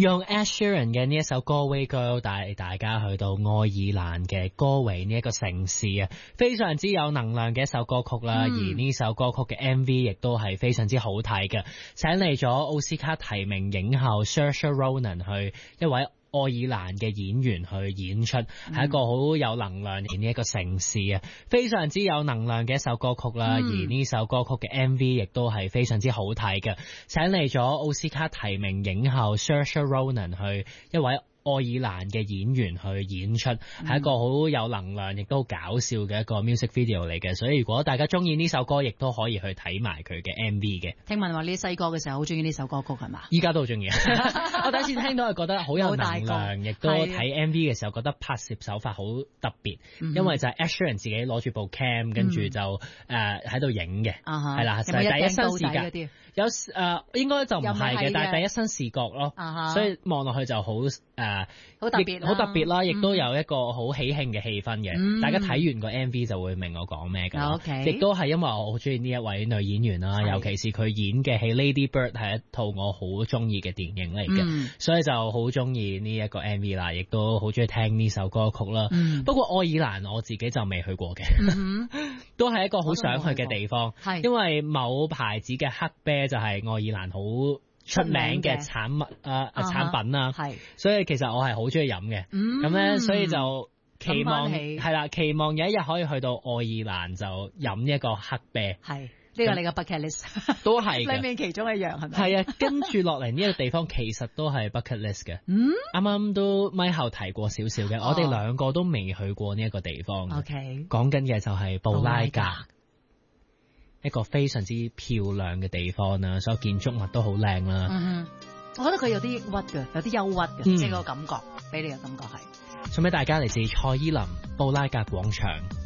用 Ed Sheeran 嘅呢一首歌《Way Girl》帶大家去到愛爾蘭嘅哥維呢一個城市啊，非常之有能量嘅一首歌曲啦。而呢首歌曲嘅 MV 亦都係非常之好睇嘅，請嚟咗奧斯卡提名影后 Saoirse Ronan 去一位愛爾蘭嘅演員去演出，係一個好有能量嘅呢一個城市啊，非常之有能量嘅一首歌曲啦。而呢首歌曲嘅 MV 亦都係非常之好睇嘅，請嚟咗奧斯卡提名影后 Saoirse Ronan 去一位愛爾蘭嘅演員去演出，係一個好有能量亦都好搞笑嘅一個 music video 嚟嘅，所以如果大家中意呢首歌，亦都可以去睇埋佢嘅 MV 嘅。 聽聞話你細個嘅時候好中意呢首歌曲係嘛？ 依家都好中意，我第一次聽到係覺得好有能量，亦都睇 MV 嘅時候覺得拍攝手法好特別，因為就係 Ed Sheeran 自己攞住部 cam， 跟住就喺度影嘅，係啦，就係第一身視覺。有應該就唔係嘅，但係第一身視覺咯，所以望落去就好好特別啦，亦都有一個好喜慶嘅氣氛嘅。大家睇完個 MV 就會明我講咩㗎。亦都係因為我好中意呢一位女演員啦，尤其是佢演嘅戲《Lady Bird》係一套我好中意嘅電影嚟嘅，所以就好中意呢一個 MV 啦，亦都好中意聽呢首歌曲啦。不過愛爾蘭我自己就未去過嘅，都係一個好想去嘅地方，因為某牌子嘅黑啤就係愛爾蘭好出名嘅產品啦，所以其實我係好中意飲嘅，咁咧所以就期望係啦，期望有一日可以去到愛爾蘭就飲一個黑啤， 係呢個你嘅 bucket list 都係裏面其中一樣係咪？ 係啊，跟住落嚟呢個地方其實都係 bucket list 嘅，啱啱都咪後提過少少嘅，我哋兩個都未去過呢一個地方。 OK， 講緊嘅就係布拉格。一個非常之漂亮嘅地方啦，所有建築物都好靚啦。 我覺得佢有啲抑鬱嘅，有啲憂鬱嘅，即係個感覺，俾你嘅感覺係。 送俾大家嚟自蔡依林布拉格廣場。